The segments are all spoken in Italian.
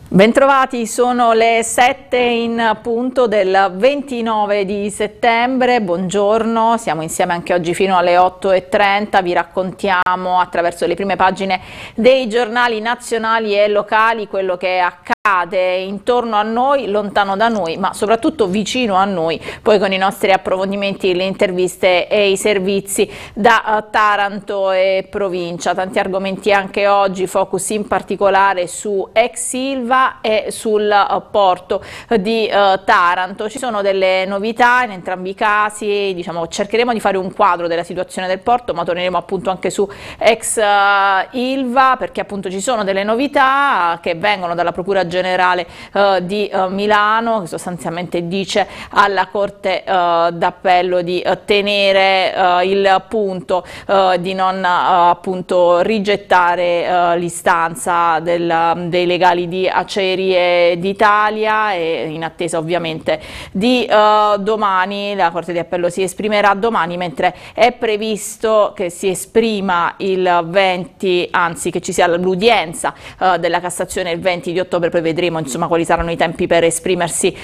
Bentrovati, sono le 7 in punto del 29 di settembre, buongiorno, siamo insieme anche oggi fino alle 8:30, vi raccontiamo attraverso le prime pagine dei giornali nazionali e locali quello che accade intorno a noi, lontano da noi, ma soprattutto vicino a noi, poi con i nostri approfondimenti, le interviste e i servizi da Taranto e provincia. Tanti argomenti anche oggi, focus in particolare su ex Ilva e sul porto di Taranto. Ci sono delle novità in entrambi i casi, diciamo, cercheremo di fare un quadro della situazione del porto, ma torneremo appunto anche su ex Ilva, perché appunto ci sono delle novità che vengono dalla Procura Generale di Milano, che sostanzialmente dice alla Corte d'Appello di tenere il punto, di non appunto rigettare l'istanza dei legali di Acciaierie d'Italia, e in attesa ovviamente di domani la Corte di Appello si esprimerà domani, mentre è previsto che si esprima il 20, anzi che ci sia l'udienza della Cassazione il 20 di ottobre, poi vedremo insomma quali saranno i tempi per esprimersi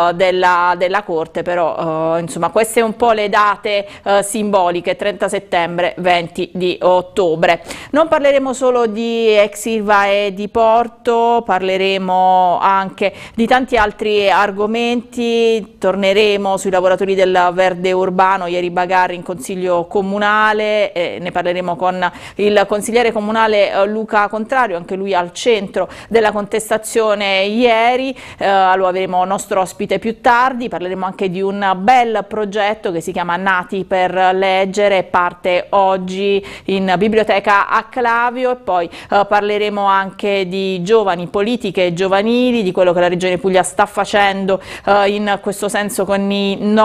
della Corte, però insomma queste un po' le date simboliche: 30 settembre, 20 di ottobre. Non parleremo solo di ex Ilva e di porto, parleremo anche di tanti altri argomenti, torneremo sui lavoratori del verde urbano, ieri bagarre in consiglio comunale, ne parleremo con il consigliere comunale Luca Contrario, anche lui al centro della contestazione ieri, lo avremo nostro ospite più tardi. Parleremo anche di un bel progetto che si chiama Nati per leggere, parte oggi in biblioteca Acclavio, e poi parleremo anche di giovani, politiche giovanili, di quello che la Regione Puglia sta facendo in questo senso con i